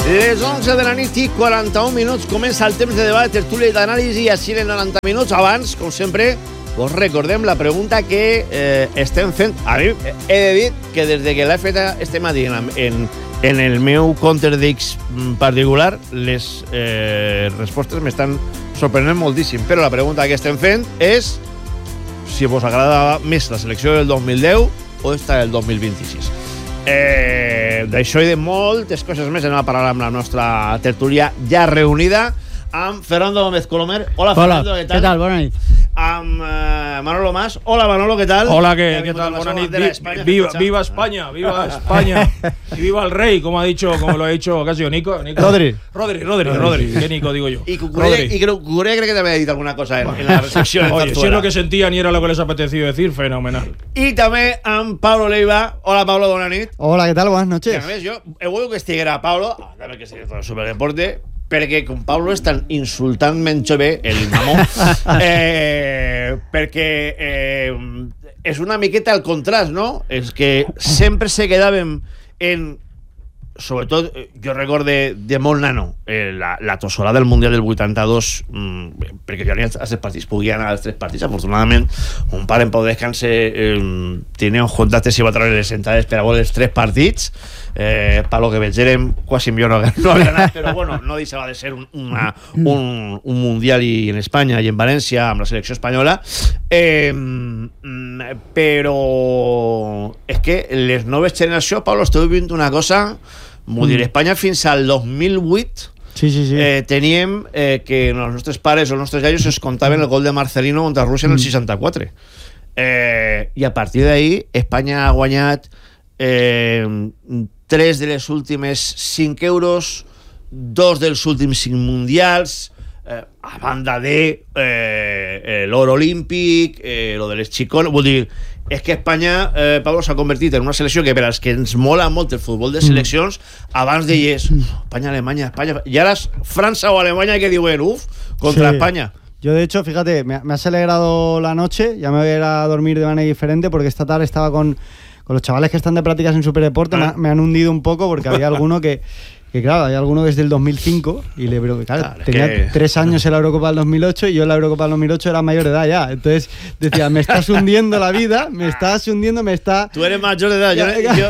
Les 11 de la nit i 41 minuts comença el temps de debat, tertúlia i d'anàlisi, així en 90 minuts. Abans, com sempre, us recordem la pregunta que estem fent. A mi he de dir que des que l'he feta este matí en el meu compte d'X particular, les respostes m'estan sorprenent moltíssim. Però la pregunta que estem fent és si vos agrada més la selecció del 2010 o esta del 2026. D'això i de moltes coses més anem a parlar amb la nostra tertúlia ja reunida amb Fernando Gómez Colomer. Hola, Fernando, ¿qué tal? ¿Qué tal? Bona nit. Amb Manolo Mas. Hola, Manolo, ¿qué tal? Hola, ¿qué tal? Buena nit. Viva España, viva España. Y viva el rey, como lo ha dicho casi Nico. Rodri. ¿Qué Nico digo yo? Y Cucurella cree que te había dicho alguna cosa en la recepción. Oye, si es lo que sentían y era lo que les apetecido decir, fenomenal. Y también amb Pablo Leiva. Hola, Pablo, bona nit. Hola, ¿qué tal? Buenas noches. Que a més, jo he volgut que estiguera Pablo, a veure que sigui tot el superdeporte, perquè com Pablo és tan insultantment jove, el mamó, perquè és una miqueta el contrast, no? És que sempre se quedàvem en... Sobretot, jo recordo de molt nano la tossola del Mundial del 82, perquè jo anava als 3 partits, podia anar als 3 partits. Afortunadament, un pare en pau descanse tenia un contacte si va treure les entrades per a veure els 3 partits. Per lo que veig, quasi millor no havia anat, però bueno, no deixava de ser un Mundial i en Espanya i en València amb la selecció espanyola. Però és que les noves generacions, Pablo, esteu vivint una cosa... Vull dir, Espanya fins al 2008 sí. teníem que els nostres pares o els nostres gallos es contaven el gol de Marcelino contra Rússia en el 64. I a partir d'ahí Espanya ha guanyat 3 de les últimes 5 euros, 2 dels últims 5 mundials, a banda de l'or olímpic, lo de les xicones. Vull dir, és que Espanya, Pablo, s'ha convertit en una selecció que per als que ens mola molt el futbol de seleccions, abans deies Espanya, Alemanya, Espanya, i ara és França o Alemanya que diuen contra España. Yo, de hecho, fíjate, me has alegrado la noche. Ya me voy a ir a dormir de manera diferente porque esta tarde estaba con los chavales que están de prácticas en Superdeporte. Me han hundido un poco porque había alguno que claro, hay alguno desde el 2005 y tenía 3 años en la Eurocopa del 2008 y yo en la Eurocopa del 2008 era mayor de edad ya. Entonces decía, me estás hundiendo la vida, Tú eres mayor de edad,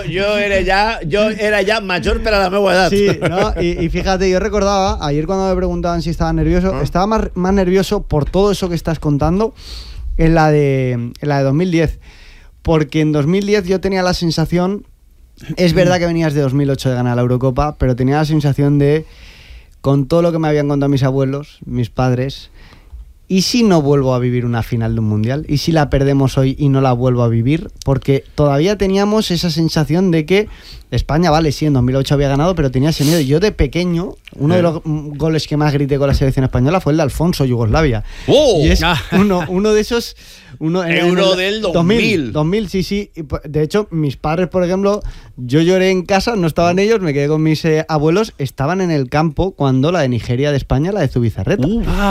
yo era ya mayor pero a la misma edad. Sí, ¿no? Y fíjate, yo recordaba, ayer cuando me preguntaban si estaba nervioso, estaba más nervioso por todo eso que estás contando en la de 2010. Porque en 2010 yo tenía la sensación... Es verdad que venías de 2008 de ganar la Eurocopa, pero tenía la sensación de, con todo lo que me habían contado mis abuelos, mis padres, ¿y si no vuelvo a vivir una final de un mundial? ¿Y si la perdemos hoy y no la vuelvo a vivir? Porque todavía teníamos esa sensación de que España, vale, sí, en 2008 había ganado, pero tenía ese miedo. Yo de pequeño, uno de los goles que más grité con la selección española fue el de Alfonso, Yugoslavia. Y es uno de esos... Euro del 2000. 2000, sí. De hecho, mis padres, por ejemplo, yo lloré en casa, no estaban ellos, me quedé con mis abuelos, estaban en el campo cuando la de Nigeria de España, la de Zubizarreta.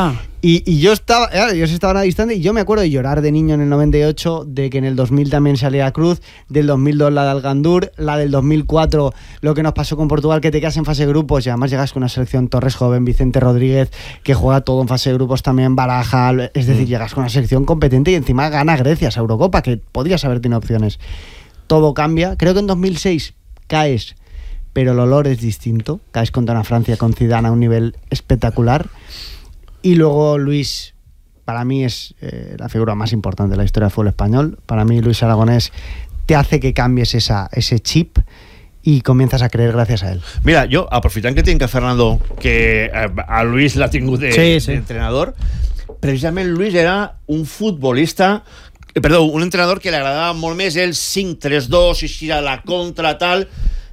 Y yo estaba, ellos estaban a distancia y yo me acuerdo de llorar de niño en el 98, de que en el 2000 también salía Cruz, del 2002 la de Algandur, la del 2004 lo que nos pasó con Portugal, que te quedas en fase de grupos y además llegas con una selección Torres joven, Vicente Rodríguez, que juega todo en fase de grupos también, Baraja, es decir, llegas con una selección competente y encima gana Grecia esa Eurocopa, que podrías haber tenido opciones. Todo cambia, creo que en 2006 caes, pero el olor es distinto, caes contra una Francia con Zidane a un nivel espectacular. Y luego Luis, para mí es la figura más importante de la historia del fútbol español. Para mí Luis Aragonés te hace que cambies ese chip y comienzas a creer gracias a él. Mira, jo, aprofitant que tinc a Fernando, que a Luis l'ha tingut d'entrenador, precisament Luis era un futbolista, un entrenador que li agradava molt més el 5-3-2, i a la contra, tal...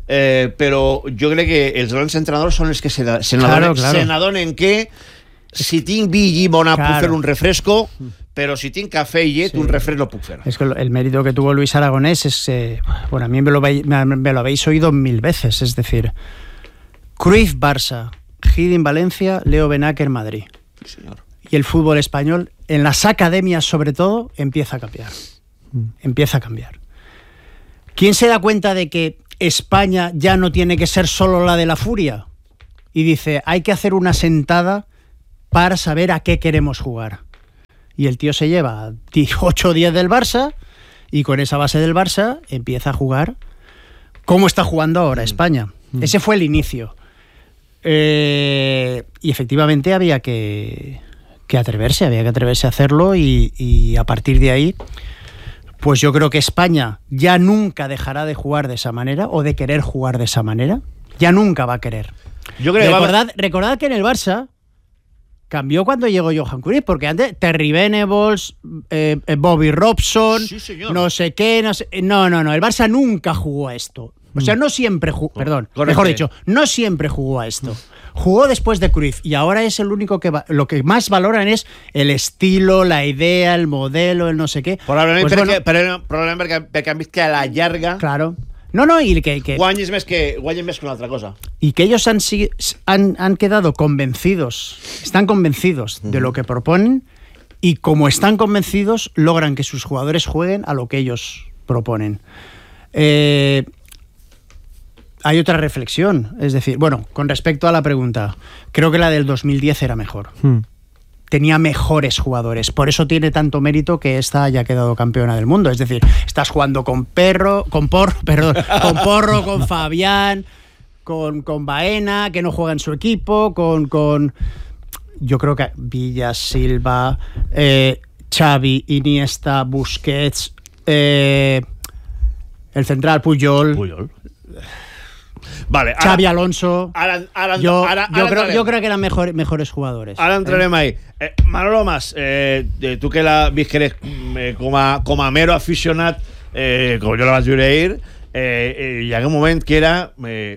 però jo crec que els grans entrenadors són els que se n'adonen que si tinc vi i llimona puc fer un refresco, pero si tinc café y llet, un refresco no puc fer. Es que el mérito que tuvo Luis Aragonés es... bueno, a mí me lo habéis oído 1000 veces, es decir, Cruyff Barça, Hiddink Valencia, Leo Benaker Madrid. Sí, señor. Y el fútbol español, en las academias sobre todo, empieza a cambiar. Empieza a cambiar. ¿Quién se da cuenta de que España ya no tiene que ser solo la de la furia? y dice, hay que hacer una sentada para saber a qué queremos jugar. Y el tío se lleva 8 o 10 del Barça y con esa base del Barça empieza a jugar como está jugando ahora España. Ese fue el inicio. Y efectivamente había que atreverse a hacerlo y a partir de ahí, pues yo creo que España ya nunca dejará de jugar de esa manera o de querer jugar de esa manera. Ya nunca va a querer. Yo creo recordad que en el Barça cambió cuando llegó Johan Cruyff, porque antes Terry Venables, Bobby Robson, no sé qué, no, el Barça nunca jugó a esto. O sea, no siempre jugó, mejor dicho, no siempre jugó a esto. Jugó después de Cruyff y ahora es el único que lo que más valoran es el estilo, la idea, el modelo, el no sé qué. Probablemente porque han visto que a la llarga... Claro. No, y que guanyes més que una altra cosa. Y que ellos han quedado convencidos, están convencidos de lo que proponen y como están convencidos logran que sus jugadores jueguen a lo que ellos proponen. Hay otra reflexión, es decir, bueno, con respecto a la pregunta, creo que la del 2010 era mejor. Tenía mejores jugadores, por eso tiene tanto mérito que esta haya quedado campeona del mundo. Es decir, estás jugando con Porro, con Fabián, con Baena, que no juega en su equipo, con yo creo que Villa, Silva, Xavi, Iniesta, Busquets, el central Puyol. Vale, Xavi Alonso. Yo creo que eran mejores jugadores. Ara entrarem ahí. Manolo Mas, tu que la visqueres com a mero aficionat, com jo la vaig viure ahir, hi ha un moment que era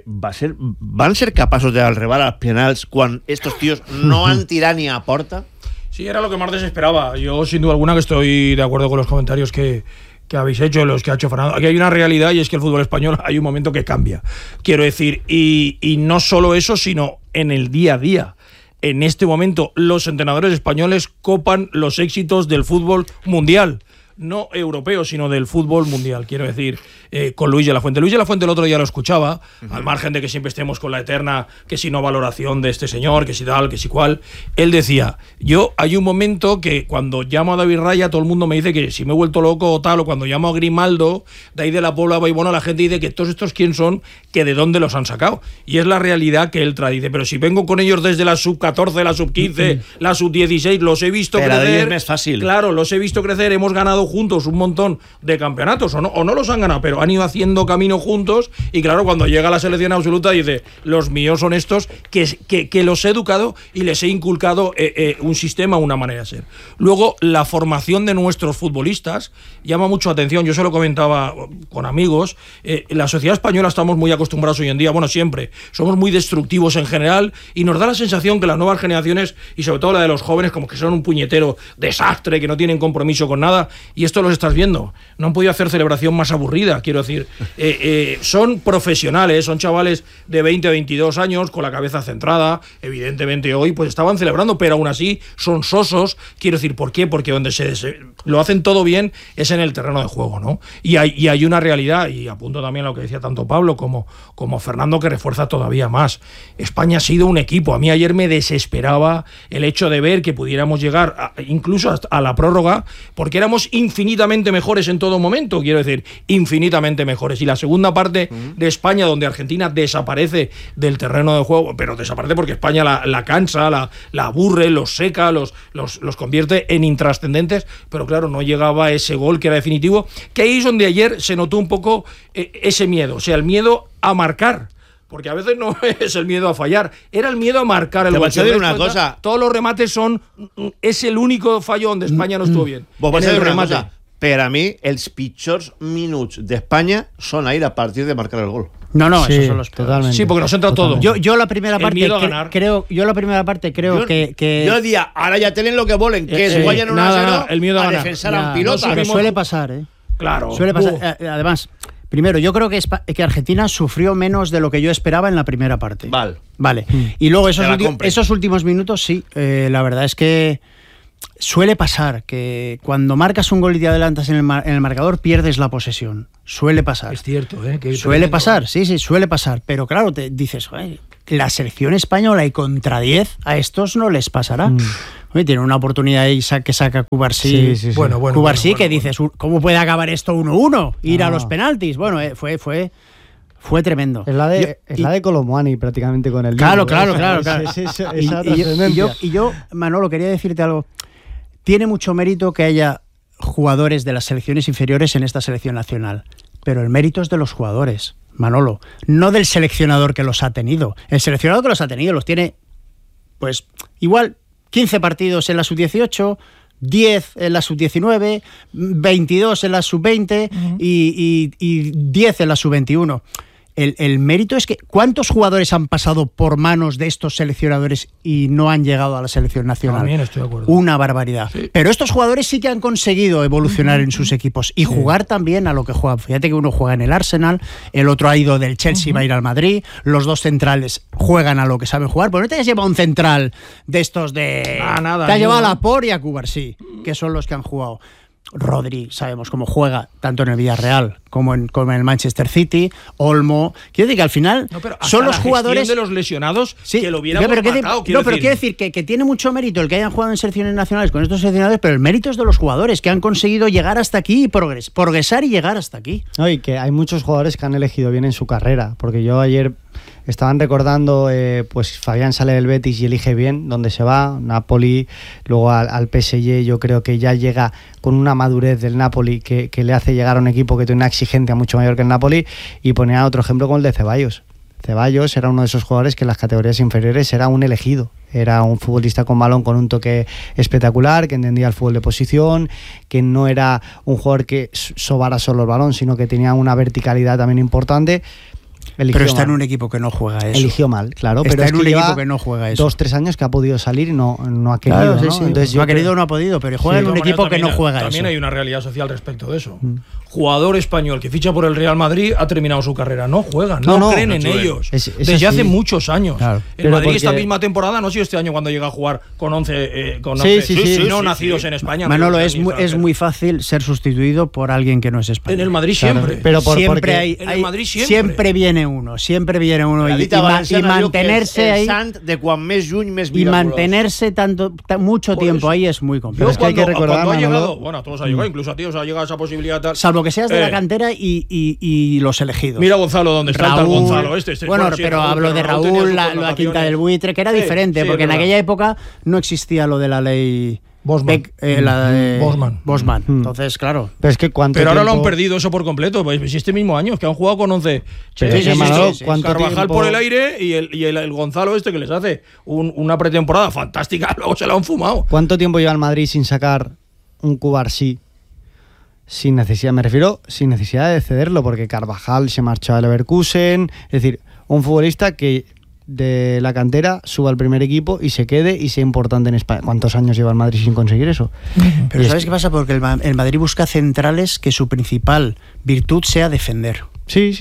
van ser capaços d'arribar als penals quan estos tíos no han tirat ni a porta? Sí, era lo que más desesperaba. Yo, sin duda alguna, que estoy de acuerdo con los comentarios que habéis hecho, los que ha hecho Fernando. Aquí hay una realidad y es que el fútbol español hay un momento que cambia. Quiero decir, y no solo eso, sino en el día a día. En este momento, los entrenadores españoles copan los éxitos del fútbol mundial. No europeo, sino del fútbol mundial. Quiero decir, con Luis de la Fuente. Luis de la Fuente el otro día lo escuchaba, al margen de que siempre estemos con la eterna, que si no valoración de este señor, que si tal, que si cual. Él decía, hay un momento que cuando llamo a David Raya, todo el mundo me dice que si me he vuelto loco o tal, o cuando llamo a Grimaldo, de ahí de la Puebla Baibona, la gente dice que todos estos quién son, que de dónde los han sacado. Y es la realidad que él trae. Dice, pero si vengo con ellos desde la sub-14, la sub-15, la sub-16, los he visto crecer. Es fácil. Claro, los he visto crecer, hemos ganado juntos un montón de campeonatos, o no los han ganado, pero han ido haciendo camino juntos, y claro, cuando llega a la selección absoluta dice, los míos son estos, que los he educado y les he inculcado un sistema, una manera de ser. Luego, la formación de nuestros futbolistas llama mucho atención. Yo se lo comentaba con amigos, la sociedad española estamos muy acostumbrados hoy en día, bueno, siempre, somos muy destructivos en general, y nos da la sensación que las nuevas generaciones, y sobre todo la de los jóvenes, como que son un puñetero desastre, que no tienen compromiso con nada, y esto los estás viendo. No han podido hacer celebración más aburrida, quiero decir. Son profesionales, son chavales de 20 o 22 años, con la cabeza centrada, evidentemente hoy pues estaban celebrando, pero aún así son sosos. Quiero decir, ¿por qué? Porque donde lo hacen todo bien es en el terreno de juego, ¿no? Y hay una realidad, y apunto también a lo que decía tanto Pablo como Fernando, que refuerza todavía más. España ha sido un equipo. A mí ayer me desesperaba el hecho de ver que pudiéramos llegar incluso hasta a la prórroga, porque éramos infinitamente mejores en todo momento, quiero decir, infinitamente mejores. Y la segunda parte de España, donde Argentina desaparece del terreno de juego, pero desaparece porque España la cansa, la aburre, los seca, los convierte en intrascendentes, pero claro, no llegaba ese gol que era definitivo, que ahí es donde ayer se notó un poco ese miedo, o sea, el miedo a marcar. Porque a veces no es el miedo a fallar, era el miedo a marcar el gol. Te voy a decir una cosa. Todos los remates es el único fallo donde España no estuvo bien. Vos vas a decir una cosa. Per a mi, els pitjors minuts d'Espanya són ahir a partir de marcar el gol. No, sí, esos son los totalmente. Sí, porque nos entra todo. Yo la primera parte creo que yo decía, ahora ya tienen lo que volen, que es guayan 1-0 el miedo a ganar. Defensar a un pilota. No, suele pasar, Claro. Suele pasar. Además, primero, yo creo que Argentina sufrió menos de lo que yo esperaba en la primera parte. Vale. Y luego esos últimos minutos, sí, la verdad es que suele pasar que cuando marcas un gol y te adelantas en el marcador, pierdes la posesión. Suele pasar. Es cierto, Suele pasar, sí, suele pasar. Pero claro, te dices, la selección española y contra 10 a estos no les pasará. Oye, tiene una oportunidad ahí que saca Cubarsí. Sí. Bueno, Cubarsí, que dices, ¿cómo puede acabar esto 1-1? Ir a los penaltis. Bueno, fue tremendo. Es la de Colomboani prácticamente con el Claro. Y yo, Manolo, quería decirte algo. Tiene mucho mérito que haya jugadores de las selecciones inferiores en esta selección nacional, pero el mérito es de los jugadores, Manolo, no del seleccionador que los ha tenido. El seleccionador que los ha tenido los tiene, pues, igual 15 partidos en la sub-18, 10 en la sub-19, 22 en la sub-20 y 10 en la sub-21. El mérito es que ¿cuántos jugadores han pasado por manos de estos seleccionadores y no han llegado a la selección nacional? También estoy de acuerdo. Una barbaridad. Sí. Pero estos jugadores sí que han conseguido evolucionar en sus equipos y jugar también a lo que juegan. Fíjate que uno juega en el Arsenal, el otro ha ido del Chelsea, va a ir al Madrid, los dos centrales juegan a lo que saben jugar. Pues no te has llevado un central de estos de... nada. Te has llevado a Laporte y a Cubarsí, que son los que han jugado. Rodri, sabemos cómo juega, tanto en el Villarreal como en el Manchester City. Olmo. Quiero decir que al final son los jugadores de los lesionados que lo hubieran matado. Pero quiero decir que tiene mucho mérito el que hayan jugado en selecciones nacionales con estos seleccionadores, pero el mérito es de los jugadores que han conseguido llegar hasta aquí y progresar y llegar hasta aquí. No, y que hay muchos jugadores que han elegido bien en su carrera, porque yo ayer estaban recordando, pues Fabián sale del Betis y elige bien dónde se va, Napoli, luego al PSG. Yo creo que ya llega con una madurez del Napoli que le hace llegar a un equipo que tiene una exigencia mucho mayor que el Napoli, y ponía otro ejemplo con el de Ceballos. Ceballos era uno de esos jugadores que en las categorías inferiores era un elegido. Era un futbolista con balón, con un toque espectacular, que entendía el fútbol de posición, que no era un jugador que sobara solo el balón, sino que tenía una verticalidad también importante. Pero está en un equipo que no juega eso. Eligió mal, claro. Está pero en un equipo que no juega eso. 2-3 años que ha podido salir y no ha querido. Claro, ¿no? Sí. Entonces no ha querido o no ha podido, pero juega en un equipo que no juega eso. También hay una realidad social respecto de eso. Jugador español que ficha por el Real Madrid ha terminado su carrera. No juegan, no creen en ellos. Desde hace muchos años. Claro. El Madrid esta misma temporada, no ha sido este año cuando llega a jugar con 11 no nacidos en España. Manolo, es muy fácil ser sustituido por alguien que no es español. En el Madrid siempre. Pero siempre hay, en el Madrid siempre viene uno y mantenerse ahí de quan més lluny, més y mantenerse mucho tiempo ahí es muy complicado. Es que hay que recordar, ha llegado, bueno, a todos ha llegado, incluso a ti os ha llegado esa posibilidad tal. Salvo que seas de la cantera y los elegidos. Mira Gonzalo, ¿dónde está el tal Gonzalo? Bueno, pero hablo de Raúl, la Quinta del Buitre, que era diferente, porque en aquella época no existía lo de la ley Bosman. Bosman. Entonces, claro. Pero ahora lo han perdido eso por completo. Pues este mismo año, que han jugado con 11. Carvajal por el aire y el Gonzalo que les hace una pretemporada fantástica. Luego se la han fumado. ¿Cuánto tiempo lleva el Madrid sin sacar un Cubarsí? Sin necesidad, me refiero, sin necesidad de cederlo, porque Carvajal se marchó al Leverkusen. Es decir, un futbolista que de la cantera suba al primer equipo y se quede y sea importante en España. ¿Cuántos años lleva el Madrid sin conseguir eso? Pero ¿sabes qué pasa? Porque el Madrid busca centrales que su principal virtud sea defender. Sí.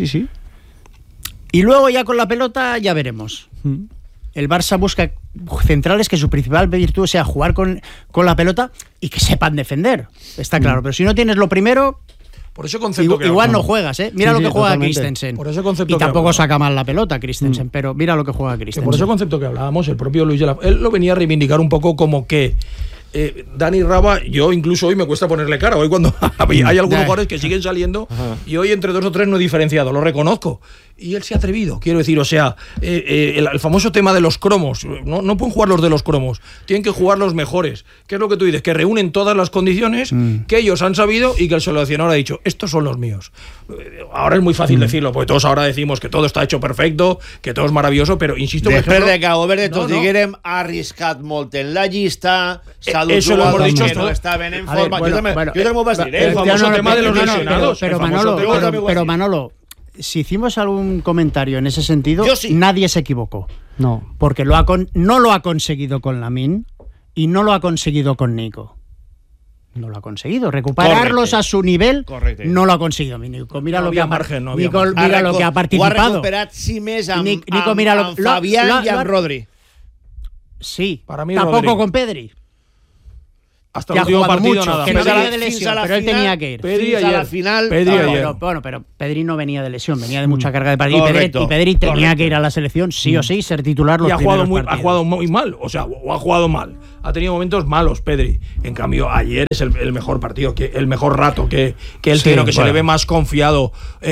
Y luego ya con la pelota ya veremos. El Barça busca centrales que su principal virtud sea jugar con la pelota y que sepan defender. Está claro, pero si no tienes lo primero... Por ese concepto igual no juegas, ¿eh? Mira lo que juega Christensen. Por ese concepto y tampoco saca mal la pelota Christensen, pero mira lo que juega Christensen. Por ese concepto que hablábamos, el propio Luis de la... Él lo venía a reivindicar un poco como que Dani Raba, yo incluso hoy me cuesta ponerle cara. Hoy cuando hay algunos jugadores que siguen saliendo y hoy entre 2 o 3 no he diferenciado, lo reconozco. Y él se ha atrevido, quiero decir, o sea, el famoso tema de los cromos, no pueden jugar los de los cromos, tienen que jugar los mejores. ¿Qué es lo que tú dices? Que reúnen todas las condiciones que ellos han sabido y que el seleccionador ha dicho, estos son los míos. Ahora es muy fácil decirlo, porque todos ahora decimos que todo está hecho perfecto, que todo es maravilloso, pero insisto... Després de que a Govern de tots diguérem, ha arriscat molt en la llista, eso lo hemos dicho, no estaven en forma... Jo també ho vaig dir, el famoso tema de los lesionados. Pero Manolo, si hicimos algún comentario en ese sentido, nadie se equivocó. No. Porque no lo ha conseguido con Lamine y no lo ha conseguido con Nico. No lo ha conseguido. Recuperarlos a su nivel, no lo ha conseguido. Nico, mira lo que ha participado. Ho ha recuperat més amb Fabián i amb Rodri. Sí, para mí tampoco Rodri. con Pedri. Hasta el último partido nada. Que no venía de lesión, pero él tenía que ir. Pedri ayer. A la final. Pero Pedri no venía de lesión, venía de mucha carga de partido. Y Pedri tenía que ir a la selección, sí o sí, ser titular los primeros partidos. Ha jugado muy mal, o ha jugado mal. Ha tenido momentos malos, Pedri. En cambio, ayer es el mejor partido, el mejor rato que él tiene, que se le ve más confiado.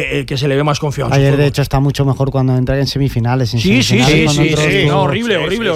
Ayer, de hecho, está mucho mejor cuando entra en semifinales. Sí. Horrible.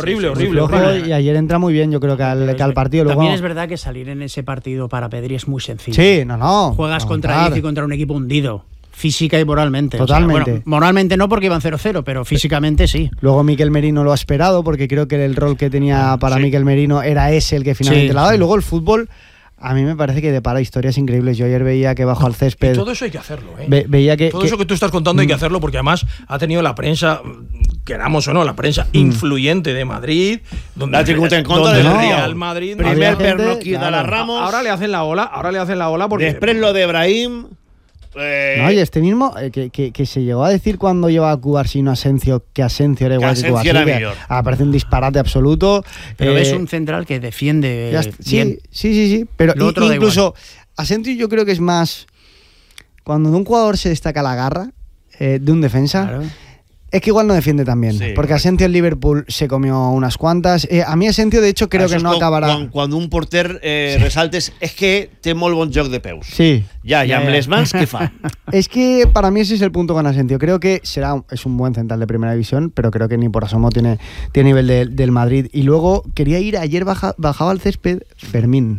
Y ayer entra muy bien, yo creo que al partido. También es verdad que salir en ese partido para Pedri es muy sencillo. Sí, no. Juegas contra 10 y contra un equipo hundido. Física y moralmente. Totalmente. O sea, bueno, moralmente no porque iban 0-0, pero físicamente sí. Luego Mikel Merino lo ha esperado porque creo que el rol que tenía para Mikel Merino era ese el que finalmente le ha dado. Y luego el fútbol, a mí me parece que depara historias increíbles. Yo ayer veía que bajo al césped... Y todo eso hay que hacerlo, ¿eh? Veía que, todo eso que tú estás contando hay que hacerlo porque además ha tenido la prensa, queramos o no, la prensa influyente de Madrid, donde en contra del Real Madrid. Primer pernoquí de la Ramos. Ahora le hacen la ola porque... Después lo de Brahim... No, y este mismo que se llegó a decir cuando llevaba a Cubarsino Asencio que Asencio era igual que Cubarsino. Parece un disparate absoluto. Pero es un central que defiende bien. Sí. Pero incluso Asencio yo creo que es más cuando de un jugador se destaca la garra de un defensa. Claro. Es que igual no defiende tan bien, porque Asencio en Liverpool se comió unas cuantas. A mí Asencio, de hecho, creo que no acabarà... Cuando un porter resaltes, és que té molt bon joc de peus. Sí. Ja, i amb les mans, què fa? Es que para mí ese es el punto con Asencio. Creo que es un buen central de primera división, pero creo que ni por asomo tiene nivel del Madrid. Y luego quería ir, ayer bajaba al césped Fermín.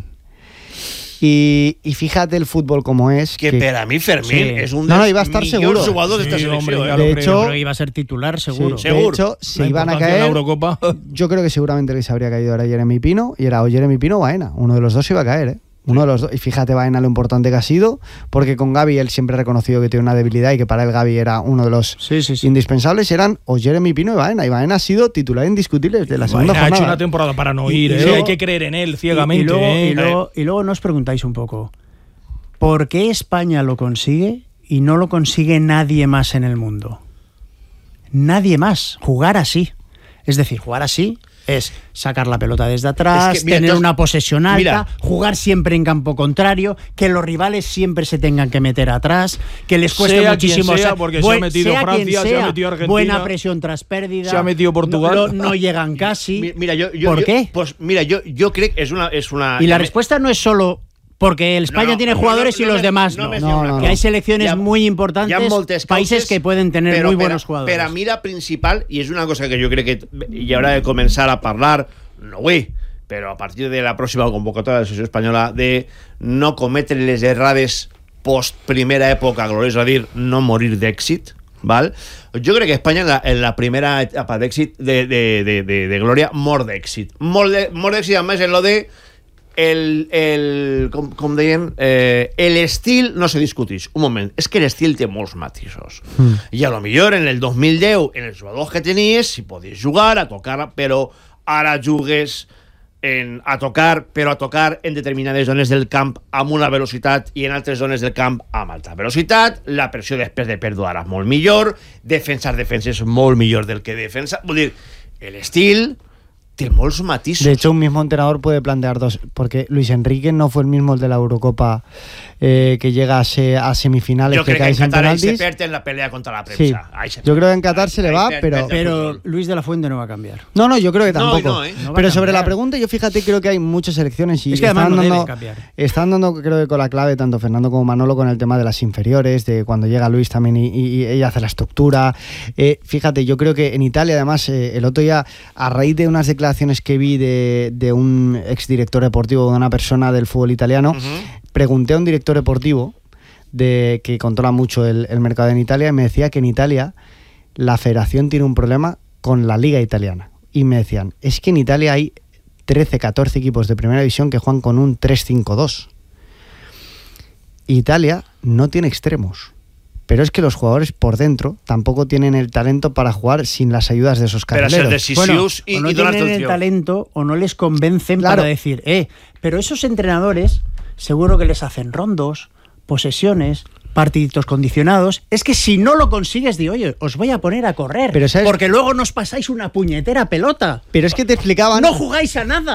Y fíjate el fútbol como es. Que para mí Fermín es un iba a estar seguro. Jugador de esta selección. De hecho, pero iba a ser titular seguro. De hecho, se iban a caer. Yo creo que seguramente el que se habría caído era Jeremy Pino, y era o Jeremy Pino o Baena. Uno de los dos se iba a caer, ¿eh? Uno de los dos. Y fíjate Baena lo importante que ha sido, porque con Gavi él siempre ha reconocido que tiene una debilidad y que para él Gavi era uno de los indispensables. Eran o Jeremy Pino y Baena. Y Baena ha sido titular indiscutible desde la segunda jornada. Ha hecho una temporada para no ir, hay que creer en él ciegamente. Y luego no os preguntáis un poco, ¿por qué España lo consigue y no lo consigue nadie más en el mundo? Nadie más. Jugar así. Es decir, jugar así es sacar la pelota desde atrás, tener una posesión alta, jugar siempre en campo contrario, que los rivales siempre se tengan que meter atrás, que les cueste muchísimo. Porque se ha metido Francia, se ha metido Argentina. Buena presión tras pérdida. Se ha metido Portugal. No llegan casi. ¿Por qué? Pues mira, yo creo que es una... Y la respuesta no es solo... Porque el España tiene jugadores y los demás no. Que hay selecciones muy importantes, países que pueden tener muy buenos jugadores. Pero mira principal, y es una cosa que yo creo que hi haurà de començar a parlar, no avui, però a partir de la pròxima convocatòria de la selecció espanyola, de no cometre les errades post primera època gloriosa, és a dir, no morir d'èxit, ¿vale? Yo creo que España en la primera etapa d'èxit de gloria mor d'èxit. Mor d'èxit, además, en lo de com deien, l'estil no se discuteix. Un moment, és que l'estil té molts matisos. I a lo millor en el 2010, en els jugadors que tenies, si podies jugar, a tocar, però ara jugues a tocar en determinades zones del camp amb una velocitat i en altres zones del camp amb alta velocitat. La pressió després de pèrdua ara és molt millor, defensar defenses molt millor del que defensa. Vull dir, l'estil tiene muchos matices. De hecho, un mismo entrenador puede plantear dos, porque Luis Enrique no fue el mismo el de la Eurocopa que llega a semifinales. Yo creo que en Qatar se pierde en la pelea contra la prensa. Sí. Yo creo que en Qatar se le va, pero Luis de la Fuente no va a cambiar. No, yo creo que tampoco. Pero sobre la pregunta, yo fíjate, creo que hay muchas selecciones y es que además no deben cambiar. Están dando, creo que con la clave, tanto Fernando como Manolo, con el tema de las inferiores, de cuando llega Luis también y ella hace la estructura. Fíjate, yo creo que en Italia, además, el otro día, a raíz de unas declaraciones que vi de un exdirector deportivo, de una persona del fútbol italiano, pregunté a un director deportivo que controla mucho el mercado en Italia y me decía que en Italia la federación tiene un problema con la liga italiana. Y me decían, es que en Italia hay 13, 14 equipos de primera división que juegan con un 3-5-2. Italia no tiene extremos. Pero es que los jugadores por dentro tampoco tienen el talento para jugar sin las ayudas de esos carrileros. O no tienen el talento o no les convencen para decir, pero esos entrenadores seguro que les hacen rondos, posesiones, partiditos condicionados. Es que si no lo consigues, oye, os voy a poner a correr, porque luego nos pasáis una puñetera pelota. Pero es que te explicaban... No jugáis a nada.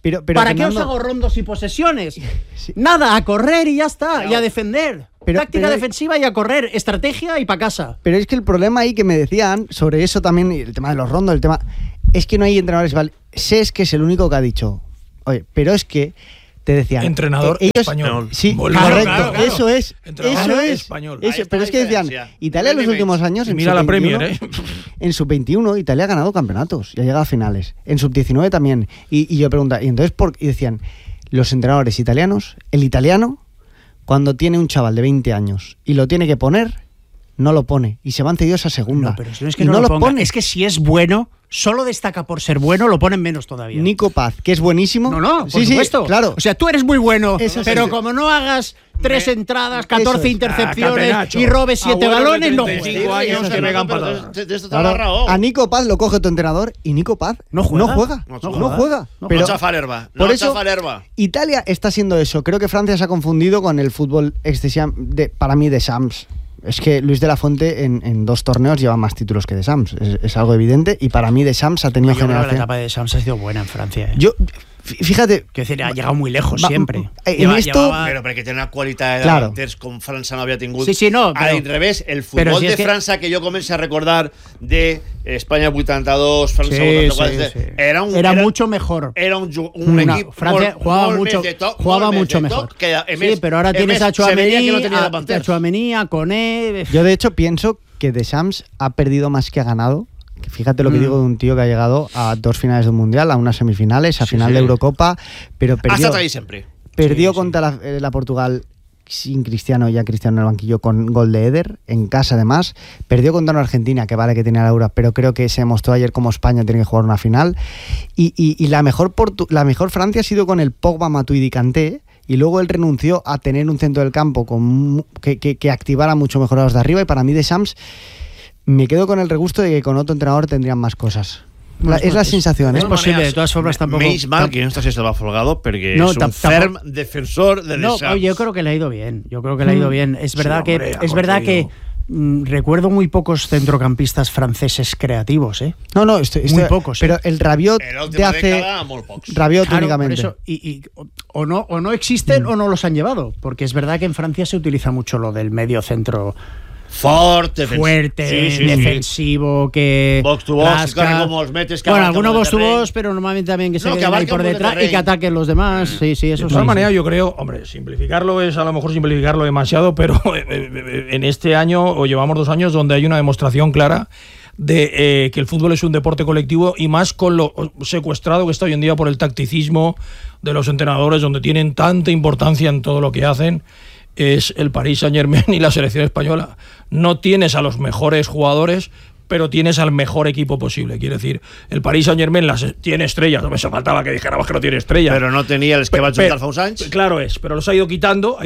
Pero, ¿Para qué os Fernando, hago rondos y posesiones? Sí. Nada, a correr y ya está, Claro. y a defender. Pero- Táctica pero- defensiva y a correr, estrategia y para casa. Pero es que el problema ahí que me decían sobre eso también, y el tema de los rondos, el tema es que no hay entrenadores. Es que es el único que ha dicho, oye, pero es que te decían Entrenador ellos, español. Sí, Claro, correcto, claro, claro. eso es. Entrenador Eso es. español. Eso, Ahí está pero la es que decían, diferencia. Italia en los Nivel últimos años, Y en mira la sub-21, Premier, ¿eh? En sub-21 Italia ha ganado campeonatos y ha llegado a finales. En sub-19 también. Y yo preguntaba, y entonces y decían, los entrenadores italianos, el italiano, cuando tiene un chaval de 20 años y lo tiene que poner, no lo pone. Y se van cedidos a segunda. No, pero no es que Y no lo ponga, pone. es que si es bueno, solo destaca por ser bueno, lo ponen menos todavía. Nico Paz, que es buenísimo. No, por sí, supuesto. Sí, claro. O sea, tú eres muy bueno, Eso pero sí. como no hagas 3 entradas, Eso 14 es. intercepciones Catenacho. y robes 7 Abuelos de balones, no 35 juegas. años Pero que pegan pero patadas. de esto te Claro, agarrado. a Nico Paz lo coge tu entrenador y Nico Paz No juega. No juega. No juega. Pero No chafar herba. por No eso, chafar herba. Italia está siendo eso. Creo que Francia se ha confundido con el fútbol para mí de Sams. Es que Luis de la Fuente en 2 torneos lleva más títulos que de Sams. Es algo evidente. Y para mí de Sams ha tenido Yo creo que la generación. etapa de Sams ha sido buena en Francia. Yo, fíjate. Quiero decir, ha llegado muy lejos Va- siempre. en esto- Però perquè té una qualitat de Claro. davanters com França no havia tingut. Sí, sí, no, Al però- revés, el però futbol si de és que- França que jo començo a recordar de Espanya 82, França Sí, 84, sí, sí. era mucho mejor. Era un equip Francia molt, jugaba molt mucho, més de toc, jugaba molt més mucho de mejor. toc, que, a Sí, més, pero ahora a tienes més, a se veia que no Chouameni, tenia a davanters. Chouameni, a Koné. Yo de hecho pienso que de Sams ha perdido más que ha ganado. Que fíjate lo que digo de un tío que ha llegado a 2 finales de un mundial, a unas semifinales, a final de Eurocopa, pero Ha perdió. estat ahí sempre. Perdió Sí, contra la Portugal sin Cristiano, ya Cristiano en el banquillo, con gol de Eder, en casa además. Perdió contra una Argentina, que vale que tenía la Euro, pero creo que se demostró ayer como España tiene que jugar una final. Y la mejor Francia ha sido con el Pogba, Matuidi, Kanté, y luego él renunció a tener un centro del campo que activara mucho mejor a los de arriba, y para mí de Sams me quedo con el regusto de que con otro entrenador tendrían más cosas. Es la sensación, ¿eh? Es posible, de todas formas tampoco. Menys mal que no està César Folgado perquè No, és un ferm defensor de No, Deschamps. yo creo que le ha ido bien. Yo creo que le ha ido bien. Es verdad Sí, hombre, que es verdad que recuerdo muy pocos centrocampistas franceses creativos, ¿eh? No, Muy pocos, pero el Rabiot En de l'última hace... dècada, molt pocs. Rabiot Claro, únicamente. por eso, o no existen o no los han llevado, porque es verdad que en Francia se utiliza mucho lo del medio centro Fort, fuerte, Sí, sí, sí. defensivo, que Box to box, rasca. que como los metes, que bueno, abarca algunos por el box to terreny. box, pero normalmente también que se No, que queden ahí abarca por por el detrás y terreny. que ataquen los demás. Sí, eso De sí. todas maneras, yo creo, hombre, simplificarlo es a lo mejor simplificarlo demasiado, pero en este año, o llevamos 2 años, donde hay una demostración clara de que el fútbol es un deporte colectivo, y más con lo secuestrado que está hoy en día por el tacticismo de los entrenadores, donde tienen tanta importancia en todo lo que hacen, es el Paris Saint-Germain y la selección española. No tienes a los mejores jugadores, pero tienes al mejor equipo posible. Quiere decir, el Paris Saint-Germain tiene estrellas, no me faltaba que dijéramos que no tiene estrellas. Però no tenia els que va juntar fa uns anys. Claro es, pero los ha ido quitando,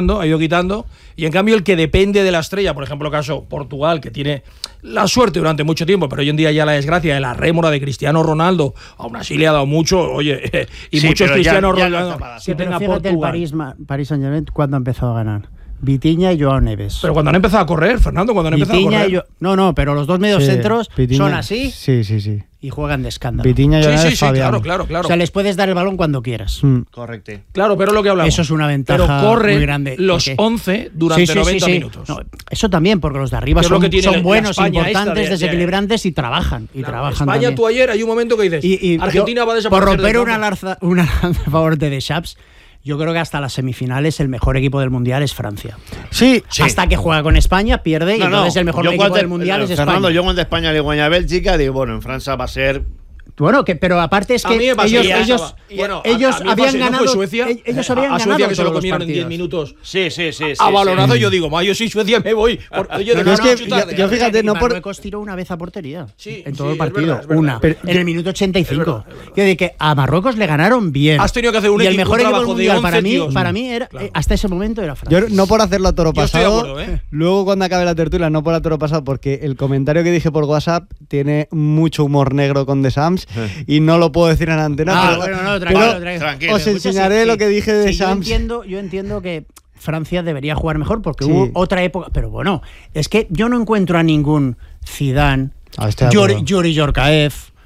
y en cambio el que depende de la estrella, por ejemplo, caso Portugal, que tiene la suerte durante mucho tiempo, pero hoy en día ya la desgracia de la rémora de Cristiano Ronaldo, aún así le ha dado mucho, oye, y Sí, muchos pero ya Cristiano no Ronaldo tapadas. Sí, que pero tenga fíjate el Portugal. Paris Saint-Germain cuando ha empezado a ganar. Vitinha y Joao Neves. Pero cuando han empezado a correr, Fernando, cuando han empezado a Vitinha correr. y No, pero los dos mediocentros Vitinha- son así Sí. y juegan de escándalo. Vitinha y Sí, Jonas sí, sí, Fabián. claro. O sea, les puedes dar el balón cuando quieras. Correcte. Claro, pero lo que hablamos. Eso es una ventaja pero corren muy grande. los porque- 11 durante Sí, sí, 90 sí, sí. minutos. No, eso también, porque los de arriba Que es lo son, que tiene son la buenos, España esta importantes, de- desequilibrantes y trabajan. Claro, Trabajan España, también. tú ayer hay un momento que dices, Y Argentina yo, va a desaparecer. por romper del una campo. lanza a favor de Deschamps, yo creo que hasta las semifinales el mejor equipo del Mundial es Francia. Sí, Hasta que juega con España, pierde, y entonces el mejor equipo del Mundial es España. Fernando, jo quan d'Espanya li guanya a Bèlgica, dic, bueno, en França va ser... Bueno, pero aparte es A que mí me pasó, ellos, ya ellos, estaba. Bueno, ellos a mí me habían pasó, ¿no ganado. fue Suecia? Ellos habían a ganado Suecia que se lo todos los comieron en 10 partidos. minutos. Sí. A balonazo, yo digo, yo soy Suecia, me voy. Oye, Pero es que yo fíjate, Y no por... Marruecos tiró una vez a portería. Sí, en sí, todo el es partido. verdad, es verdad. Una. Pero- en el minuto 85. Es verdad, es verdad. Quiero decir que a Marruecos le ganaron bien. Has tenido que hacer un y el equipo, mejor un equipo del trabajo de mundial 11 tíos. para mí era Claro. hasta ese momento era Francia. Yo no por hacerlo a toro Yo estoy de pasado, acuerdo, ¿eh? luego cuando acabe la tertulia, no por a toro pasado, porque el comentario que dije por WhatsApp tiene mucho humor negro con The Sams y no lo puedo decir en antena. Ah, pero- bueno, no, pero tranquilo. os enseñaré lo que dije de Sí, Sams. yo entiendo que Francia debería jugar mejor porque Sí. hubo otra época, pero bueno, es que yo no encuentro a ningún Zidane, Ah, estoy de acuerdo. Yuri Yorkaev,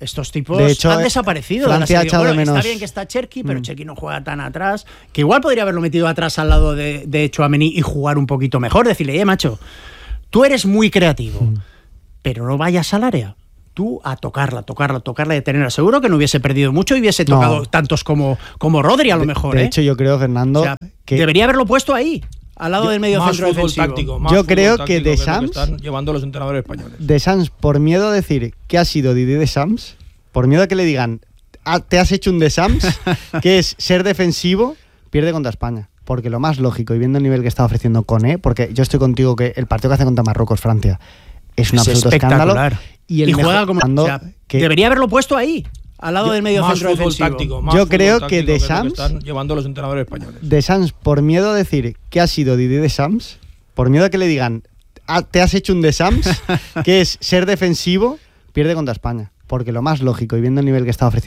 Estos tipos de hecho, han desaparecido. Francia ha echado de menos. Está bien que está Cherki, pero Cherki no juega tan atrás. Que igual podría haberlo metido atrás al lado de Tchouaméni y jugar un poquito mejor. Decirle, macho, tú eres muy creativo, pero no vayas al área. Tú a tocarla, y detenerla. Seguro que no hubiese perdido mucho y hubiese tocado tantos como Rodri, a lo mejor. De hecho, yo creo, Fernando, o sea, que debería haberlo puesto ahí, al lado del medio centro defensivo. Táctico, yo creo que Deschamps, están llevando los entrenadores españoles. Deschamps, por miedo a decir que ha sido Didier Deschamps, por miedo a que le digan, te has hecho un Deschamps, que es ser defensivo, pierde contra España. Porque lo más lógico, y viendo el nivel que está ofreciendo Koné, porque yo estoy contigo que el partido que hace contra Marruecos, Francia, es un absoluto escándalo. Y juega como... debería haberlo puesto ahí, al lado del medio centro defensivo. Táctico, yo creo que Deschamps, están llevando los entrenadores españoles. Deschamps, por miedo a decir que ha sido Didier Deschamps, por miedo a que le digan, te has hecho un Deschamps, que es ser defensivo, pierde contra España. Porque lo más lógico, y viendo el nivel que está ofreciendo